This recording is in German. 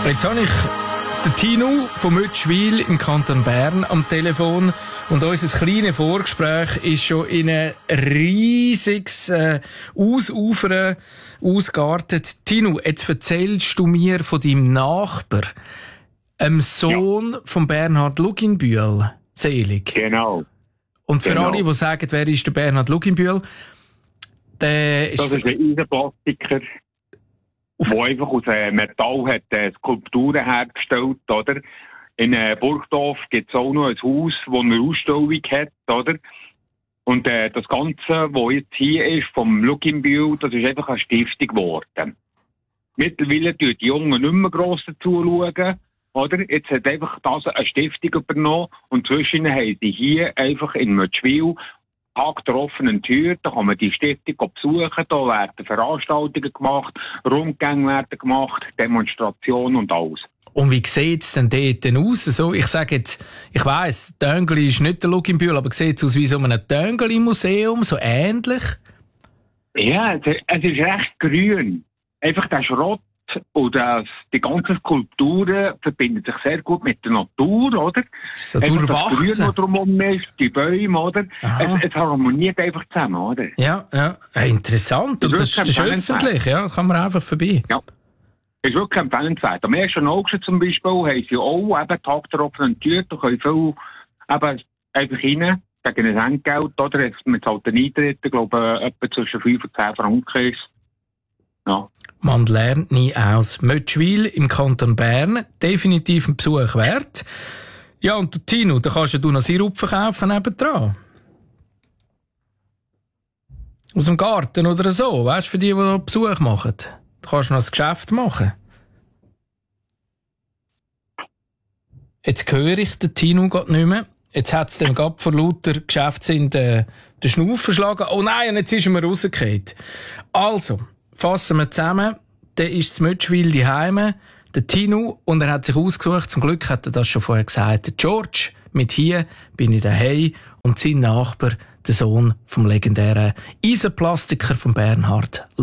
Jetzt habe ich den Tino von Mötschwil im Kanton Bern am Telefon und unser kleines Vorgespräch ist schon in ein riesiges Ausufern ausgeartet. Tino, jetzt erzählst du mir von deinem Nachbar, einem Sohn von Bernhard Luginbühl, selig. Genau. Und für alle, die sagen, wer ist der Bernhard Luginbühl, der ist... Das ist ein Eisenplastiker, der einfach aus Metall hat Skulpturen hergestellt, oder? In Burgdorf gibt es auch noch ein Haus, das eine Ausstellung hat, oder? Und das Ganze, was jetzt hier ist, vom Luginbühl, das ist einfach eine Stiftung geworden. Mittlerweile tun die Jungen nicht mehr gross dazu schauen, oder? Jetzt hat einfach das eine Stiftung übernommen und zwischen haben sie hier einfach in Mötschwil Tag der offenen Tür, da kann man die Stiftung besuchen, da werden Veranstaltungen gemacht, Rundgänge werden gemacht, Demonstrationen und alles. Und wie sieht es denn dort aus? So, ich sage jetzt, ich weiss, Töngeli ist nicht der Luginbühl, aber sieht es aus wie so ein Töngeli-Museum, so ähnlich? Ja, es ist recht grün. Einfach der Schrott und die ganzen Skulpturen verbinden sich sehr gut mit der Natur, oder? So durchwachsen. Das Grün, das drumherum ist, die Bäume, oder? Es harmoniert einfach zusammen, oder? Ja, ja. Interessant. Und das ist öffentlich, ja, kann man einfach vorbei. Ja. Das ist wirklich empfehlenswert. Am 1. August zum Beispiel haben sie auch eben Tag der offenen Tür, da können viele eben einfach rein, gegen ein Entgelt, oder? Man zahlt den Eintritt, ich glaube, etwa zwischen 5 und 10 Franken ist. Ja. Man lernt nie aus. Mötschwil im Kanton Bern, definitiv ein Besuch wert. Ja, und Tino, da kannst du noch Sirup verkaufen nebendran. Aus dem Garten oder so, weißt du, für die Besuch machen. Da kannst du noch ein Geschäft machen. Jetzt höre ich den Tino gerade nicht mehr. Jetzt hat es dem gerade vor lauter Geschäftssinn den Schnuff verschlagen. Oh nein, und jetzt ist er mir rausgefallen. Also, fassen wir zusammen. Der ist das Mötschwil daheim, der Tino, und er hat sich ausgesucht, zum Glück hat er das schon vorher gesagt, der George, mit «Hier bin ich daheim», und sein Nachbar, der Sohn vom legendären Eisenplastiker von Bernhard